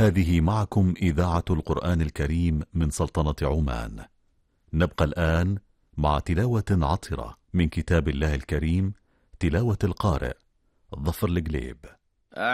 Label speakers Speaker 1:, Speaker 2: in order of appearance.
Speaker 1: هذه معكم إذاعة القرآن الكريم من سلطنة عمان. نبقى الآن مع تلاوة عطرة من كتاب الله الكريم، تلاوة القارئ ظفر القليب.